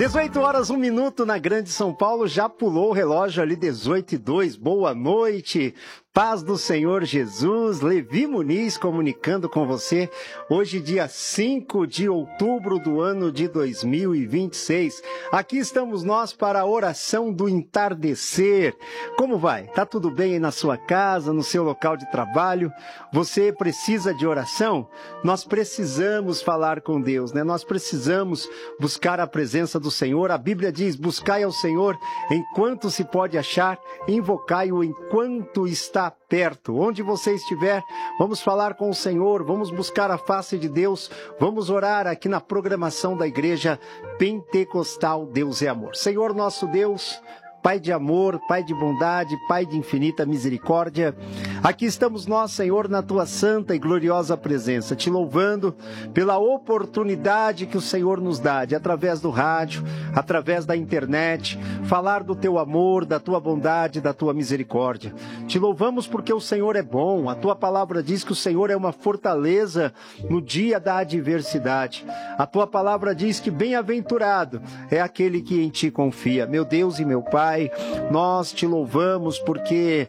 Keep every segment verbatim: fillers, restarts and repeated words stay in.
dezoito horas, um minuto na Grande São Paulo, já pulou o relógio ali, dezoito e dois, boa noite. Paz do Senhor Jesus, Levi Muniz comunicando com você, hoje dia cinco de outubro do ano de dois mil e vinte e seis. Aqui estamos nós para a oração do entardecer. Como vai? Tá tudo bem aí na sua casa, no seu local de trabalho? Você precisa de oração? Nós precisamos falar com Deus, né? Nós precisamos buscar a presença do Senhor. A Bíblia diz, buscai ao Senhor enquanto se pode achar, invocai-o enquanto está perto. Onde você estiver, vamos falar com o Senhor, vamos buscar a face de Deus, vamos orar aqui na programação da Igreja Pentecostal Deus é Amor. Senhor nosso Deus, Pai de amor, Pai de bondade, Pai de infinita misericórdia, aqui estamos nós, Senhor, na Tua santa e gloriosa presença, te louvando pela oportunidade que o Senhor nos dá, de através do rádio, através da internet, falar do Teu amor, da Tua bondade, da Tua misericórdia. Te louvamos porque o Senhor é bom, a Tua palavra diz que o Senhor é uma fortaleza no dia da adversidade. A Tua palavra diz que bem-aventurado é aquele que em Ti confia. Meu Deus e meu Pai, nós te louvamos porque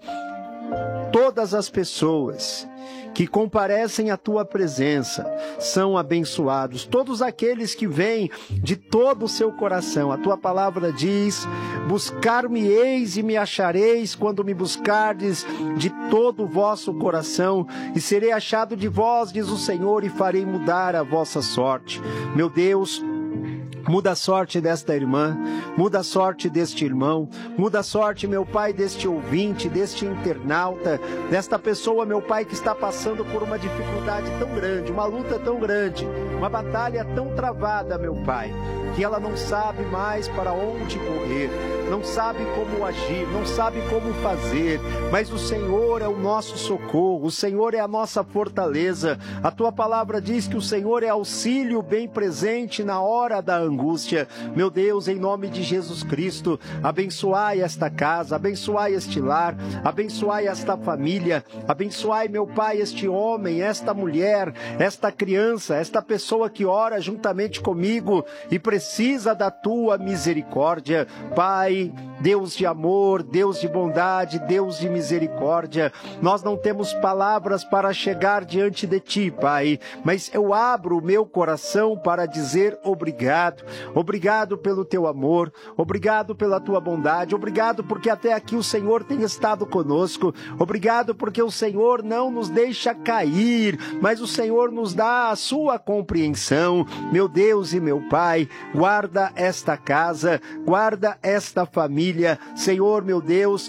todas as pessoas que comparecem à tua presença são abençoados. Todos aqueles que vêm de todo o seu coração. A tua palavra diz, buscar-me-eis e me achareis quando me buscardes de todo o vosso coração, e serei achado de vós, diz o Senhor, e farei mudar a vossa sorte. Meu Deus, muda a sorte desta irmã, muda a sorte deste irmão, muda a sorte, meu Pai, deste ouvinte, deste internauta, desta pessoa, meu Pai, que está passando por uma dificuldade tão grande, uma luta tão grande, uma batalha tão travada, meu Pai, que ela não sabe mais para onde correr, não sabe como agir, não sabe como fazer, mas o Senhor é o nosso socorro, o Senhor é a nossa fortaleza. A tua palavra diz que o Senhor é auxílio bem presente na hora da angústia. Meu Deus, em nome de Jesus Cristo, abençoai esta casa, abençoai este lar, abençoai esta família, abençoai, meu Pai, este homem, esta mulher, esta criança, esta pessoa que ora juntamente comigo e precisa da tua misericórdia. Pai, Deus de amor, Deus de bondade, Deus de misericórdia, nós não temos palavras para chegar diante de Ti, Pai, mas eu abro o meu coração para dizer obrigado, obrigado pelo Teu amor, obrigado pela Tua bondade, obrigado porque até aqui o Senhor tem estado conosco, obrigado porque o Senhor não nos deixa cair, mas o Senhor nos dá a Sua compreensão. Meu Deus e meu Pai, guarda esta casa, guarda esta família, Senhor, meu Deus.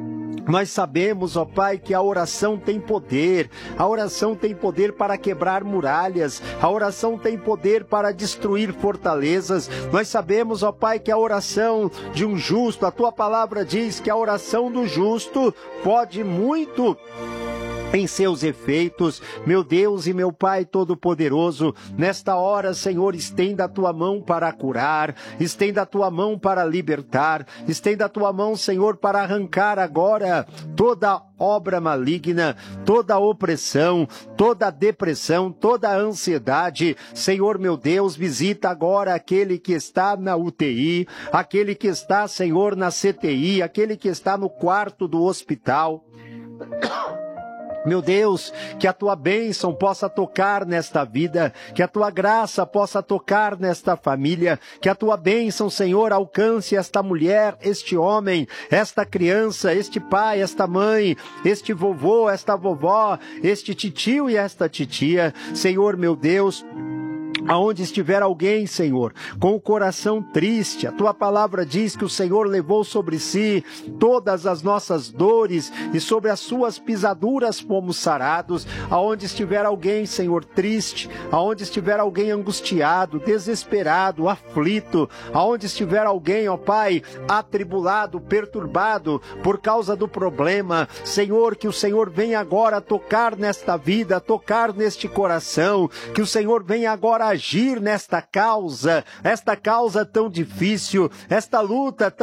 Nós sabemos, ó Pai, que a oração tem poder, a oração tem poder para quebrar muralhas, a oração tem poder para destruir fortalezas. Nós sabemos, ó Pai, que a oração de um justo, a Tua palavra diz que a oração do justo pode muito em seus efeitos. Meu Deus e meu Pai Todo-Poderoso, nesta hora, Senhor, estenda a Tua mão para curar, estenda a Tua mão para libertar, estenda a Tua mão, Senhor, para arrancar agora toda obra maligna, toda opressão, toda depressão, toda ansiedade. Senhor, meu Deus, visita agora aquele que está na U T I, aquele que está, Senhor, na C T I, aquele que está no quarto do hospital. Meu Deus, que a Tua bênção possa tocar nesta vida, que a Tua graça possa tocar nesta família, que a Tua bênção, Senhor, alcance esta mulher, este homem, esta criança, este pai, esta mãe, este vovô, esta vovó, este titio e esta titia. Senhor, meu Deus, aonde estiver alguém, Senhor, com o coração triste, a Tua palavra diz que o Senhor levou sobre si todas as nossas dores e sobre as Suas pisaduras fomos sarados. Aonde estiver alguém, Senhor, triste, aonde estiver alguém angustiado, desesperado, aflito, aonde estiver alguém, ó Pai, atribulado, perturbado por causa do problema, Senhor, que o Senhor venha agora tocar nesta vida, tocar neste coração, que o Senhor venha agora agir nesta causa, esta causa tão difícil, esta luta tão